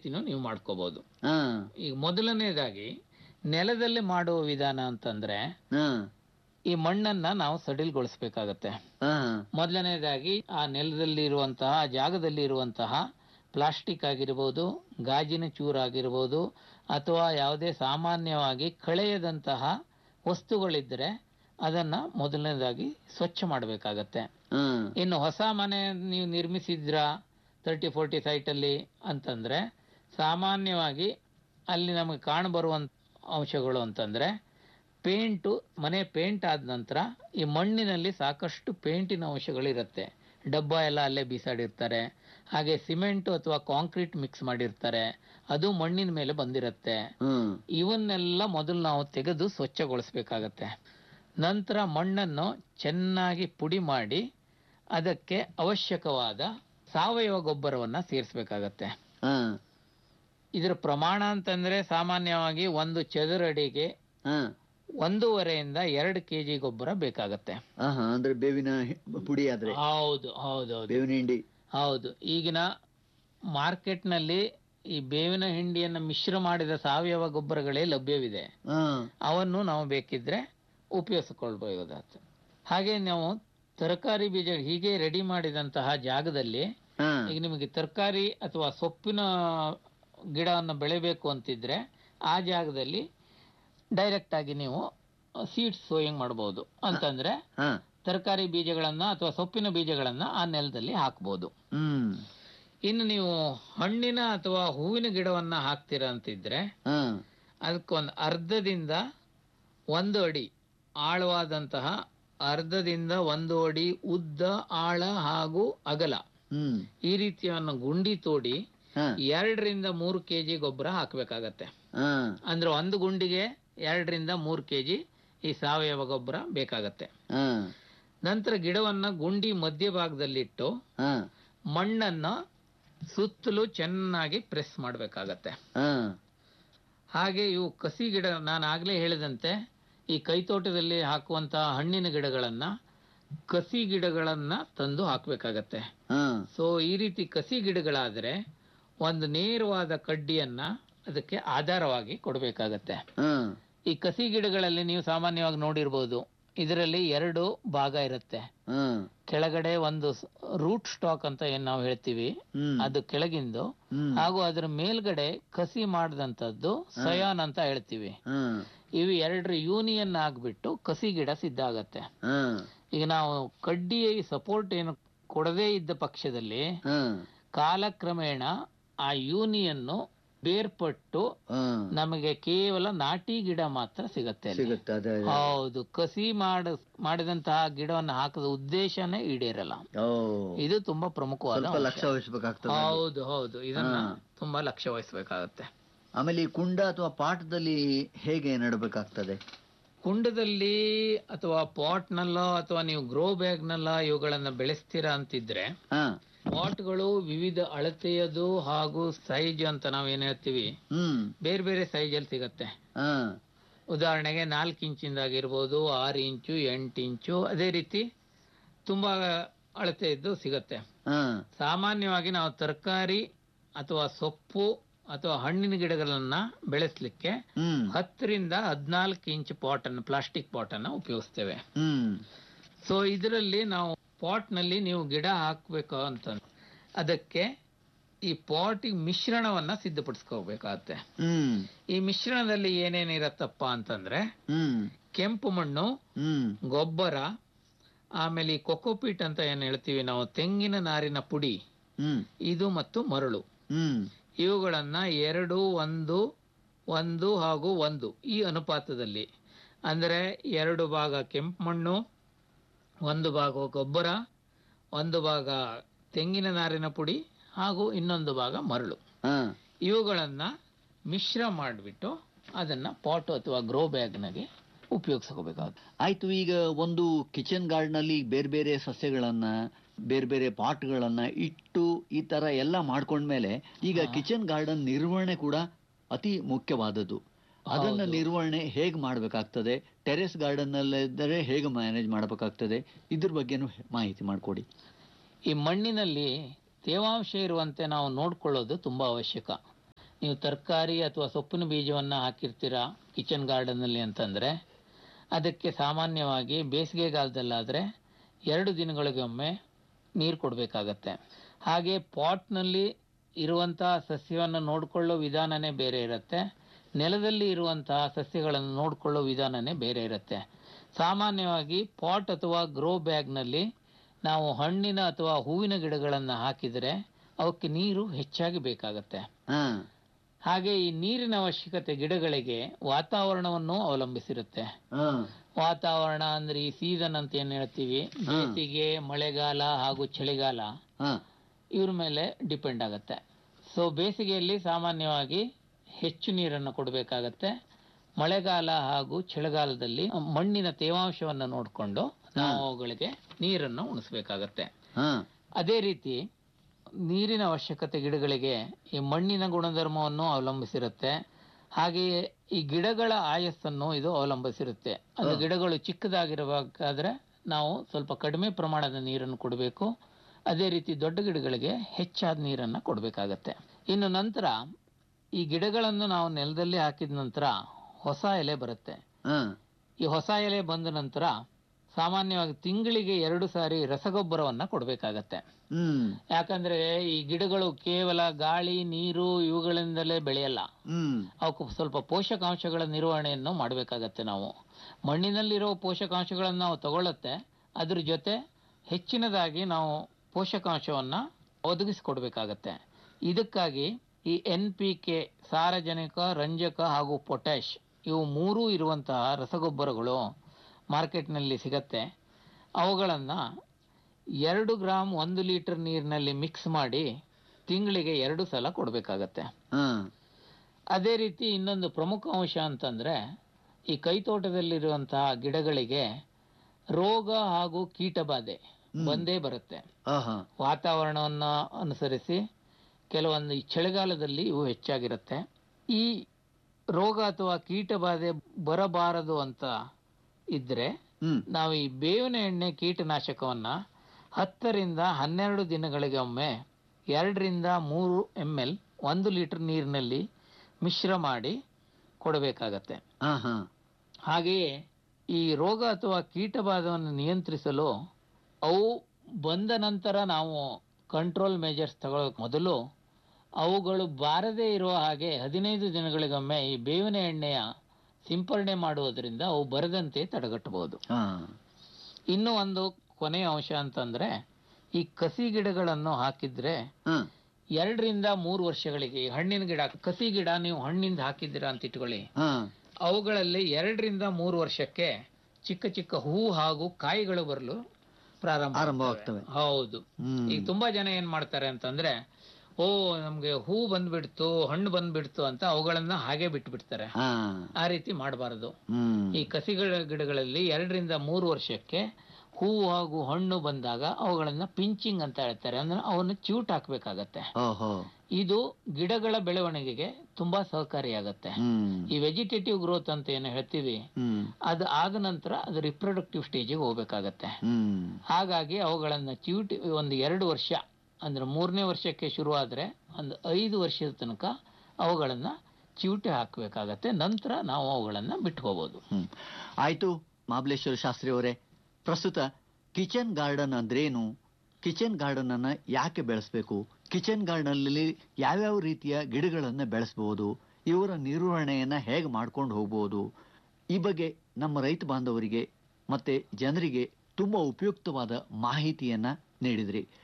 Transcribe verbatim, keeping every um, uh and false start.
ರೀತಿನೂ ನೀವು ಮಾಡ್ಕೋಬಹುದು. ಹಾ ಈಗ ಮೊದಲನೇದಾಗಿ ನೆಲದಲ್ಲಿ ಮಾಡುವ ವಿಧಾನ ಅಂತಂದ್ರೆ ಈ ಮಣ್ಣನ್ನ ನಾವು ಸಡಿಲ್ಗೊಳಿಸ್ಬೇಕಾಗತ್ತೆ. ಮೊದಲನೇದಾಗಿ ಆ ನೆಲದಲ್ಲಿ ಇರುವಂತಹ ಜಾಗದಲ್ಲಿ ಇರುವಂತಹ ಪ್ಲಾಸ್ಟಿಕ್ ಆಗಿರ್ಬೋದು, ಗಾಜಿನ ಚೂರಾಗಿರ್ಬೋದು, ಅಥವಾ ಯಾವುದೇ ಸಾಮಾನ್ಯವಾಗಿ ಕಳೆಯದಂತಹ ವಸ್ತುಗಳಿದ್ರೆ ಅದನ್ನ ಮೊದಲನೇದಾಗಿ ಸ್ವಚ್ಛ ಮಾಡಬೇಕಾಗತ್ತೆ. ಇನ್ನು ಹೊಸ ಮನೆ ನೀವು ನಿರ್ಮಿಸಿದ್ರ ತರ್ಟಿ ಫೋರ್ಟಿ ಸೈಟ್ ಅಲ್ಲಿ ಅಂತಂದ್ರೆ ಸಾಮಾನ್ಯವಾಗಿ ಅಲ್ಲಿ ನಮಗೆ ಕಾಣಬರುವಂತ ಅಂಶಗಳು ಅಂತಂದ್ರೆ ಪೇಂಟು, ಮನೆ ಪೇಂಟ್ ಆದ ನಂತರ ಈ ಮಣ್ಣಿನಲ್ಲಿ ಸಾಕಷ್ಟು ಪೇಂಟಿನ ಅಂಶಗಳಿರುತ್ತೆ. ಡಬ್ಬ ಎಲ್ಲ ಅಲ್ಲೇ ಬೀಸಾಡಿರ್ತಾರೆ. ಹಾಗೆ ಸಿಮೆಂಟ್ ಅಥವಾ ಕಾಂಕ್ರೀಟ್ ಮಿಕ್ಸ್ ಮಾಡಿರ್ತಾರೆ, ಅದು ಮಣ್ಣಿನ ಮೇಲೆ ಬಂದಿರುತ್ತೆ. ಇವನ್ನೆಲ್ಲ ಮೊದಲು ನಾವು ತೆಗೆದು ಸ್ವಚ್ಛಗೊಳಿಸ್ಬೇಕಾಗತ್ತೆ. ನಂತರ ಮಣ್ಣನ್ನು ಚೆನ್ನಾಗಿ ಪುಡಿ ಮಾಡಿ ಅದಕ್ಕೆ ಅವಶ್ಯಕವಾದ ಸಾವಯವ ಗೊಬ್ಬರವನ್ನ ಸೇರಿಸಬೇಕಾಗತ್ತೆ. ಇದರ ಪ್ರಮಾಣ ಅಂತಂದ್ರೆ ಸಾಮಾನ್ಯವಾಗಿ ಒಂದು ಚದುರಡಿಗೆ ಒಂದೂವರೆಯಿಂದ ಎರಡು ಕೆಜಿ ಗೊಬ್ಬರ ಬೇಕಾಗತ್ತೆ. ಅಂದ್ರೆ ಬೇವಿನ ಪುಡಿ ಆದ್ರೆ. ಹೌದು ಹೌದು ಬೇವಿನ ಹಿಂಡಿ. ಹೌದು. ಈಗಿನ ಮಾರ್ಕೆಟ್ ನಲ್ಲಿ ಈ ಬೇವಿನ ಹಿಂಡಿಯನ್ನು ಮಿಶ್ರ ಮಾಡಿದ ಸಾವಯವ ಗೊಬ್ಬರಗಳೇ ಲಭ್ಯವಿದೆ. ಅವನ್ನು ನಾವು ಬೇಕಿದ್ರೆ ಉಪಯೋಗಿಸಿಕೊಳ್ಬಹುದಾಗುತ್ತೆ. ಹಾಗೆ ನಾವು ತರಕಾರಿ ಬೀಜ ಹೀಗೆ ರೆಡಿ ಮಾಡಿದಂತಹ ಜಾಗದಲ್ಲಿ ಈಗ ನಿಮಗೆ ತರಕಾರಿ ಅಥವಾ ಸೊಪ್ಪಿನ ಗಿಡವನ್ನು ಬೆಳಿಬೇಕು ಅಂತಿದ್ರೆ ಆ ಜಾಗದಲ್ಲಿ ಡೈರೆಕ್ಟ್ ಆಗಿ ನೀವು ಸೀಡ್ಸ್ ಸೋಯಿಂಗ್ ಮಾಡಬಹುದು. ಅಂತಂದ್ರೆ ತರಕಾರಿ ಬೀಜಗಳನ್ನ ಅಥವಾ ಸೊಪ್ಪಿನ ಬೀಜಗಳನ್ನ ಆ ನೆಲದಲ್ಲಿ ಹಾಕಬಹುದು. ಇನ್ನು ನೀವು ಹಣ್ಣಿನ ಅಥವಾ ಹೂವಿನ ಗಿಡವನ್ನ ಹಾಕ್ತೀರಾ ಅಂತಿದ್ರೆ ಅದಕ್ಕೊಂದು ಅರ್ಧದಿಂದ ಒಂದು ಅಡಿ ಆಳವಾದಂತಹ ಅರ್ಧದಿಂದ ಒಂದು ಅಡಿ ಉದ್ದ, ಆಳ ಹಾಗೂ ಅಗಲ ಈ ರೀತಿಯನ್ನು ಗುಂಡಿ ತೋಡಿ ಎರಡರಿಂದ ಮೂರು ಕೆಜಿ ಗೊಬ್ಬರ ಹಾಕ್ಬೇಕಾಗತ್ತೆ. ಅಂದ್ರೆ ಒಂದು ಗುಂಡಿಗೆ ಎರಡರಿಂದ ಮೂರು ಕೆಜಿ ಈ ಸಾವಯವ ಗೊಬ್ಬರ ಬೇಕಾಗತ್ತೆ. ನಂತರ ಗಿಡವನ್ನ ಗುಂಡಿ ಮಧ್ಯಭಾಗದಲ್ಲಿಟ್ಟು ಮಣ್ಣನ್ನ ಸುತ್ತಲೂ ಚೆನ್ನಾಗಿ ಪ್ರೆಸ್ ಮಾಡಬೇಕಾಗತ್ತೆ. ಹಾಗೆ ಇವು ಕಸಿ ಗಿಡ, ನಾನು ಆಗ್ಲೇ ಹೇಳಿದಂತೆ ಈ ಕೈತೋಟದಲ್ಲಿ ಹಾಕುವಂತಹ ಹಣ್ಣಿನ ಗಿಡಗಳನ್ನ ಕಸಿ ಗಿಡಗಳನ್ನ ತಂದು ಹಾಕ್ಬೇಕಾಗತ್ತೆ. ಸೊ ಈ ರೀತಿ ಕಸಿ ಗಿಡಗಳಾದ್ರೆ ಒಂದು ನೇರವಾದ ಕಡ್ಡಿಯನ್ನ ಅದಕ್ಕೆ ಆಧಾರವಾಗಿ ಕೊಡಬೇಕಾಗತ್ತೆ. ಈ ಕಸಿ ಗಿಡಗಳಲ್ಲಿ ನೀವು ಸಾಮಾನ್ಯವಾಗಿ ನೋಡಿರ್ಬೋದು, ಇದರಲ್ಲಿ ಎರಡು ಭಾಗ ಇರುತ್ತೆ. ಕೆಳಗಡೆ ಒಂದು ರೂಟ್ ಸ್ಟಾಕ್ ಅಂತ ಏನ್ ನಾವು ಹೇಳ್ತೀವಿ, ಅದು ಕೆಳಗಿಂದು, ಹಾಗೂ ಅದರ ಮೇಲ್ಗಡೆ ಕಸಿ ಮಾಡಿದಂತದ್ದು ಸಯಾನ್ ಅಂತ ಹೇಳ್ತೀವಿ. ಇವು ಎರಡರ ಯೂನಿಯನ್ ಆಗ್ಬಿಟ್ಟು ಕಸಿ ಗಿಡ ಸಿದ್ಧ ಆಗತ್ತೆ. ಈಗ ನಾವು ಕಡ್ಡಿ ಸಪೋರ್ಟ್ ಏನು ಕೊಡದೇ ಇದ್ದ ಪಕ್ಷದಲ್ಲಿ ಕಾಲಕ್ರಮೇಣ ಆ ಯೂನಿಯನ್ನು ಬೇರ್ಪಟ್ಟು ನಮಗೆ ಕೇವಲ ನಾಟಿ ಗಿಡ ಮಾತ್ರ ಸಿಗತ್ತೆ. ಹೌದು, ಕಸಿ ಮಾಡ ಮಾಡಿದಂತಹ ಗಿಡವನ್ನು ಹಾಕದ ಉದ್ದೇಶನೇ ಈಡೇರಲ್ಲ. ಇದು ತುಂಬಾ ಪ್ರಮುಖವಾದ. ಹೌದು ಹೌದು, ಇದನ್ನ ತುಂಬಾ ಲಕ್ಷ್ಯ ವಹಿಸಬೇಕಾಗತ್ತೆ. ಆಮೇಲೆ ಈ ಕುಂಡ ಅಥವಾ ಪಾಠದಲ್ಲಿ ಹೇಗೆ ನೆಡಬೇಕಾಗ್ತದೆ? ಕುಂಡದಲ್ಲಿ ಅಥವಾ ಪಾಟ್ ನಲ್ಲೋ ಅಥವಾ ನೀವು ಗ್ರೋ ಬ್ಯಾಗ್ ನಲ್ಲ ಇವುಗಳನ್ನ ಬೆಳೆಸ್ತೀರಾ ಅಂತಿದ್ರೆ ಪಾಟ್ಗಳು ವಿವಿಧ ಅಳತೆಯದು ಹಾಗೂ ಸೈಜ್ ಅಂತ ನಾವ್ ಏನ್ ಹೇಳ್ತೀವಿ, ಬೇರೆ ಬೇರೆ ಸೈಜ್ ಅಲ್ಲಿ ಸಿಗತ್ತೆ. ಉದಾಹರಣೆಗೆ ನಾಲ್ಕು ಇಂಚಿಂದಾಗಿರ್ಬೋದು, ಆರು ಇಂಚು, ಎಂಟು ಇಂಚು, ಅದೇ ರೀತಿ ತುಂಬಾ ಅಳತೆ ಇದ್ದು ಸಿಗತ್ತೆ. ಸಾಮಾನ್ಯವಾಗಿ ನಾವು ತರಕಾರಿ ಅಥವಾ ಸೊಪ್ಪು ಅಥವಾ ಹಣ್ಣಿನ ಗಿಡಗಳನ್ನ ಬೆಳೆಸಲಿಕ್ಕೆ ಹತ್ತರಿಂದ ಹದಿನಾಲ್ಕು ಇಂಚ್ ಪಾಟ್ ಅನ್ನು, ಪ್ಲಾಸ್ಟಿಕ್ ಪಾಟ್ ಅನ್ನ ಉಪಯೋಗಿಸ್ತೇವೆ. ಸೊ ಇದರಲ್ಲಿ ನಾವು ಪಾಟ್ ನಲ್ಲಿ ನೀವು ಗಿಡ ಹಾಕ್ಬೇಕು ಅಂತ ಅದಕ್ಕೆ ಈ ಪಾಟ್ ಮಿಶ್ರಣವನ್ನ ಸಿದ್ಧಪಡಿಸ್ಕೋಬೇಕಾಗತ್ತೆ. ಈ ಮಿಶ್ರಣದಲ್ಲಿ ಏನೇನಿರತ್ತಪ್ಪ ಅಂತಂದ್ರೆ ಕೆಂಪು ಮಣ್ಣು, ಗೊಬ್ಬರ, ಆಮೇಲೆ ಈ ಕೊಕೋಪೀಟ್ ಅಂತ ಏನ್ ಹೇಳ್ತೀವಿ ನಾವು, ತೆಂಗಿನ ನಾರಿನ ಪುಡಿ, ಇದು ಮತ್ತು ಮರಳು, ಇವುಗಳನ್ನ ಎರಡು ಒಂದು ಒಂದು ಹಾಗೂ ಒಂದು ಈ ಅನುಪಾತದಲ್ಲಿ, ಅಂದ್ರೆ ಎರಡು ಭಾಗ ಕೆಂಪು ಮಣ್ಣು, ಒಂದು ಭಾಗ ಗೊಬ್ಬರ, ಒಂದು ಭಾಗ ತೆಂಗಿನ ನಾರಿನ ಪುಡಿ ಹಾಗೂ ಇನ್ನೊಂದು ಭಾಗ ಮರಳು, ಇವುಗಳನ್ನ ಮಿಶ್ರ ಮಾಡಿಬಿಟ್ಟು ಅದನ್ನ ಪಾಟ್ ಅಥವಾ ಗ್ರೋ ಬ್ಯಾಗ್ ನಾಗೆ ಉಪಯೋಗಿಸ್ಕೋಬೇಕಾಗುತ್ತೆ. ಆಯ್ತು, ಈಗ ಒಂದು ಕಿಚನ್ ಗಾರ್ಡನ್ ಅಲ್ಲಿ ಬೇರೆ ಬೇರೆ ಸಸ್ಯಗಳನ್ನ, ಬೇರೆ ಬೇರೆ ಪಾಟ್ಗಳನ್ನ ಇಟ್ಟು ಈ ತರ ಎಲ್ಲ ಮಾಡ್ಕೊಂಡ್ಮೇಲೆ ಈಗ ಕಿಚನ್ ಗಾರ್ಡನ್ ನಿರ್ವಹಣೆ ಕೂಡ ಅತಿ ಮುಖ್ಯವಾದದ್ದು. ಅದನ್ನ ನಿರ್ವಹಣೆ ಹೇಗೆ ಮಾಡಬೇಕಾಗ್ತದೆ? ಟೆರೆಸ್ ಗಾರ್ಡನ್ ನಲ್ಲಿದ್ದರೆ ಹೇಗೆ ಮ್ಯಾನೇಜ್ ಮಾಡಬೇಕಾಗ್ತದೆ? ಇದ್ರ ಬಗ್ಗೆನೂ ಮಾಹಿತಿ ಮಾಡಿಕೊಡಿ. ಈ ಮಣ್ಣಿನಲ್ಲಿ ತೇವಾಂಶ ಇರುವಂತೆ ನಾವು ನೋಡ್ಕೊಳ್ಳೋದು ತುಂಬಾ ಅವಶ್ಯಕ. ನೀವು ತರಕಾರಿ ಅಥವಾ ಸೊಪ್ಪಿನ ಬೀಜವನ್ನ ಹಾಕಿರ್ತೀರಾ ಕಿಚನ್ ಗಾರ್ಡನ್ ಅಲ್ಲಿ ಅಂತಂದ್ರೆ ಅದಕ್ಕೆ ಸಾಮಾನ್ಯವಾಗಿ ಬೇಸಿಗೆಗಾಲದಲ್ಲಾದ್ರೆ ಎರಡು ದಿನಗಳಿಗೊಮ್ಮೆ ನೀರು ಕೊಡಬೇಕಾಗತ್ತೆ. ಹಾಗೆ ಪಾಟ್ನಲ್ಲಿ ಇರುವಂತಹ ಸಸ್ಯವನ್ನು ನೋಡಿಕೊಳ್ಳೋ ವಿಧಾನನೇ ಬೇರೆ ಇರುತ್ತೆ, ನೆಲದಲ್ಲಿ ಇರುವಂತಹ ಸಸ್ಯಗಳನ್ನು ನೋಡಿಕೊಳ್ಳೋ ವಿಧಾನನೇ ಬೇರೆ ಇರುತ್ತೆ. ಸಾಮಾನ್ಯವಾಗಿ ಪಾಟ್ ಅಥವಾ ಗ್ರೋ ಬ್ಯಾಗ್ನಲ್ಲಿ ನಾವು ಹಣ್ಣಿನ ಅಥವಾ ಹೂವಿನ ಗಿಡಗಳನ್ನು ಹಾಕಿದರೆ ಅವಕ್ಕೆ ನೀರು ಹೆಚ್ಚಾಗಿ ಬೇಕಾಗತ್ತೆ. ಹಾಗೆ ಈ ನೀರಿನ ಅವಶ್ಯಕತೆ ಗಿಡಗಳಿಗೆ ವಾತಾವರಣವನ್ನು ಅವಲಂಬಿಸಿರುತ್ತೆ. ವಾತಾವರಣ ಅಂದ್ರೆ ಈ ಸೀಸನ್ ಅಂತ ಏನ್ ಹೇಳ್ತೀವಿ, ಬೇಸಿಗೆ, ಮಳೆಗಾಲ ಹಾಗೂ ಚಳಿಗಾಲ, ಇವ್ರ ಮೇಲೆ ಡಿಪೆಂಡ್ ಆಗತ್ತೆ. ಸೊ ಬೇಸಿಗೆಯಲ್ಲಿ ಸಾಮಾನ್ಯವಾಗಿ ಹೆಚ್ಚು ನೀರನ್ನು ಕೊಡಬೇಕಾಗತ್ತೆ. ಮಳೆಗಾಲ ಹಾಗೂ ಚಳಿಗಾಲದಲ್ಲಿ ಮಣ್ಣಿನ ತೇವಾಂಶವನ್ನು ನೋಡಿಕೊಂಡು ನಾವು ಅವುಗಳಿಗೆ ನೀರನ್ನು ಉಣಿಸ್ಬೇಕಾಗತ್ತೆ. ಅದೇ ರೀತಿ ನೀರಿನ ಅವಶ್ಯಕತೆ ಗಿಡಗಳಿಗೆ ಈ ಮಣ್ಣಿನ ಗುಣಧರ್ಮವನ್ನು ಅವಲಂಬಿಸಿರುತ್ತೆ. ಹಾಗೆಯೇ ಈ ಗಿಡಗಳ ಆಯಸ್ಸನ್ನು ಇದು ಅವಲಂಬಿಸಿರುತ್ತೆ. ಅಂದ್ರೆ ಗಿಡಗಳು ಚಿಕ್ಕದಾಗಿರಬೇಕಾದ್ರೆ ನಾವು ಸ್ವಲ್ಪ ಕಡಿಮೆ ಪ್ರಮಾಣದ ನೀರನ್ನು ಕೊಡಬೇಕು. ಅದೇ ರೀತಿ ದೊಡ್ಡ ಗಿಡಗಳಿಗೆ ಹೆಚ್ಚಾದ ನೀರನ್ನು ಕೊಡಬೇಕಾಗತ್ತೆ. ಇನ್ನು ನಂತರ ಈ ಗಿಡಗಳನ್ನು ನಾವು ನೆಲದಲ್ಲಿ ಹಾಕಿದ ನಂತರ ಹೊಸ ಎಲೆ ಬರುತ್ತೆ. ಈ ಹೊಸ ಎಲೆ ಬಂದ ನಂತರ ಸಾಮಾನ್ಯವಾಗಿ ತಿಂಗಳಿಗೆ ಎರಡು ಸಾರಿ ರಸಗೊಬ್ಬರವನ್ನ ಕೊಡಬೇಕಾಗತ್ತೆ. ಯಾಕಂದ್ರೆ ಈ ಗಿಡಗಳು ಕೇವಲ ಗಾಳಿ, ನೀರು ಇವುಗಳಿಂದಲೇ ಬೆಳೆಯಲ್ಲ. ಅವಕ್ಕೆ ಸ್ವಲ್ಪ ಪೋಷಕಾಂಶಗಳ ನಿರ್ವಹಣೆಯನ್ನು ಮಾಡಬೇಕಾಗತ್ತೆ. ನಾವು ಮಣ್ಣಿನಲ್ಲಿರೋ ಪೋಷಕಾಂಶಗಳನ್ನು ನಾವು ತಗೊಳ್ಳತ್ತೆ, ಅದ್ರ ಜೊತೆ ಹೆಚ್ಚಿನದಾಗಿ ನಾವು ಪೋಷಕಾಂಶವನ್ನ ಒದಗಿಸಿಕೊಡ್ಬೇಕಾಗತ್ತೆ. ಇದಕ್ಕಾಗಿ ಈ ಎನ್ ಪಿ ಕೆ, ಸಾರಜನಕ, ರಂಜಕ ಹಾಗೂ ಪೊಟ್ಯಾಶ್ ಇವು ಮೂರೂ ಇರುವಂತಹ ರಸಗೊಬ್ಬರಗಳು ಮಾರ್ಕೆಟ್ನಲ್ಲಿ ಸಿಗತ್ತೆ. ಅವುಗಳನ್ನ ಎರಡು ಗ್ರಾಮ್ ಒಂದು ಲೀಟರ್ ನೀರಿನಲ್ಲಿ ಮಿಕ್ಸ್ ಮಾಡಿ ತಿಂಗಳಿಗೆ ಎರಡು ಸಲ ಕೊಡಬೇಕಾಗತ್ತೆ. ಅದೇ ರೀತಿ ಇನ್ನೊಂದು ಪ್ರಮುಖ ಅಂಶ ಅಂತಂದ್ರೆ ಈ ಕೈತೋಟದಲ್ಲಿರುವಂತಹ ಗಿಡಗಳಿಗೆ ರೋಗ ಹಾಗೂ ಕೀಟಬಾಧೆ ಬಂದೇ ಬರುತ್ತೆ. ವಾತಾವರಣವನ್ನ ಅನುಸರಿಸಿ ಕೆಲವೊಂದು ಈ ಚಳಿಗಾಲದಲ್ಲಿ ಇವು ಹೆಚ್ಚಾಗಿರುತ್ತೆ. ಈ ರೋಗ ಅಥವಾ ಕೀಟಬಾಧೆ ಬರಬಾರದು ಅಂತ ಇದ್ರೆ ನಾವು ಈ ಬೇವಿನ ಎಣ್ಣೆ ಕೀಟನಾಶಕವನ್ನ ಹತ್ತರಿಂದ ಹನ್ನೆರಡು ದಿನಗಳಿಗೆ ಒಮ್ಮೆ ಎರಡರಿಂದ ಮೂರು ಎಂ ಎಲ್ ಒಂದು ಲೀಟರ್ ನೀರಿನಲ್ಲಿ ಮಿಶ್ರ ಮಾಡಿ ಕೊಡಬೇಕಾಗತ್ತೆ. ಹಾಗೆಯೇ ಈ ರೋಗ ಅಥವಾ ಕೀಟಬಾಧವನ್ನು ನಿಯಂತ್ರಿಸಲು ಅವು ಬಂದ ನಂತರ ನಾವು ಕಂಟ್ರೋಲ್ ಮೆಜರ್ಸ್ ತಗೊಳ್ಳೋಕೆ ಮೊದಲು ಅವುಗಳು ಬಾರದೇ ಇರುವ ಹಾಗೆ ಹದಿನೈದು ದಿನಗಳಿಗೊಮ್ಮೆ ಈ ಬೇವಿನ ಎಣ್ಣೆಯ ಸಿಂಪರಣೆ ಮಾಡುವುದರಿಂದ ಅವು ಬರದಂತೆ ತಡೆಗಟ್ಟಬಹುದು. ಇನ್ನು ಒಂದು ಕೊನೆಯ ಅಂಶ ಅಂತಂದ್ರೆ ಈ ಕಸಿ ಗಿಡಗಳನ್ನು ಹಾಕಿದ್ರೆ ಎರಡರಿಂದ ಮೂರು ವರ್ಷಗಳಿಗೆ ಹಣ್ಣಿನ ಗಿಡ, ಕಸಿ ಗಿಡ ನೀವು ಹಣ್ಣಿಂದ ಹಾಕಿದ್ದೀರಾ ಅಂತ ಇಟ್ಕೊಳ್ಳಿ, ಅವುಗಳಲ್ಲಿ ಎರಡರಿಂದ ಮೂರು ವರ್ಷಕ್ಕೆ ಚಿಕ್ಕ ಚಿಕ್ಕ ಹೂ ಹಾಗೂ ಕಾಯಿಗಳು ಬರಲು ಪ್ರಾರಂಭ ಆರಂಭವಾಗ್ತವೆ. ಹೌದು. ಈಗ ತುಂಬಾ ಜನ ಏನ್ ಮಾಡ್ತಾರೆ ಅಂತಂದ್ರೆ, ಓ ನಮ್ಗೆ ಹೂ ಬಂದ್ಬಿಡ್ತು, ಹಣ್ಣು ಬಂದ್ಬಿಡ್ತು ಅಂತ ಅವುಗಳನ್ನ ಹಾಗೆ ಬಿಟ್ಟು ಬಿಡ್ತಾರೆ. ಆ ರೀತಿ ಮಾಡಬಾರದು. ಈ ಕಸಿಗಳ ಗಿಡಗಳಲ್ಲಿ ಎರಡರಿಂದ ಮೂರು ವರ್ಷಕ್ಕೆ ಹೂ ಹಾಗೂ ಹಣ್ಣು ಬಂದಾಗ ಅವುಗಳನ್ನ ಪಿಂಚಿಂಗ್ ಅಂತ ಹೇಳ್ತಾರೆ. ಅಂದ್ರೆ ಅವನ್ನ ಚ್ಯೂಟ್ ಹಾಕ್ಬೇಕಾಗತ್ತೆ. ಇದು ಗಿಡಗಳ ಬೆಳವಣಿಗೆಗೆ ತುಂಬಾ ಸಹಕಾರಿಯಾಗತ್ತೆ. ಈ ವೆಜಿಟೇಟಿವ್ ಗ್ರೋತ್ ಅಂತ ಏನು ಹೇಳ್ತೀವಿ, ಅದು ಆದ ನಂತರ ಅದು ರಿಪ್ರೊಡಕ್ಟಿವ್ ಸ್ಟೇಜಿಗೆ ಹೋಗ್ಬೇಕಾಗತ್ತೆ. ಹಾಗಾಗಿ ಅವುಗಳನ್ನ ಚ್ಯೂಟ್ ಒಂದು ಎರಡು ವರ್ಷ ಅಂದ್ರೆ ಮೂರನೇ ವರ್ಷಕ್ಕೆ ಶುರು ಆದ್ರೆ ಒಂದು ಐದು ವರ್ಷದ ತನಕ ಅವುಗಳನ್ನ ಚಿವುಟೆ ಹಾಕಬೇಕಾಗತ್ತೆ. ನಂತರ ನಾವು ಅವುಗಳನ್ನ ಬಿಟ್ಕೋಬಹುದು. ಆಯ್ತು ಮಹಾಬಲೇಶ್ವರ ಶಾಸ್ತ್ರಿ ಅವರೇ, ಪ್ರಸ್ತುತ ಕಿಚನ್ ಗಾರ್ಡನ್ ಅಂದ್ರೇನು, ಕಿಚನ್ ಗಾರ್ಡನ್ ಅನ್ನ ಯಾಕೆ ಬೆಳೆಸಬೇಕು, ಕಿಚನ್ ಗಾರ್ಡನ್ ಅಲ್ಲಿ ಯಾವ್ಯಾವ ರೀತಿಯ ಗಿಡಗಳನ್ನ ಬೆಳೆಸಬಹುದು, ಇವರ ನಿರ್ವಹಣೆಯನ್ನ ಹೇಗೆ ಮಾಡ್ಕೊಂಡು ಹೋಗಬಹುದು, ಈ ಬಗ್ಗೆ ನಮ್ಮ ರೈತ ಬಾಂಧವರಿಗೆ ಮತ್ತೆ ಜನರಿಗೆ ತುಂಬಾ ಉಪಯುಕ್ತವಾದ ಮಾಹಿತಿಯನ್ನ ನೀಡಿದ್ರಿ.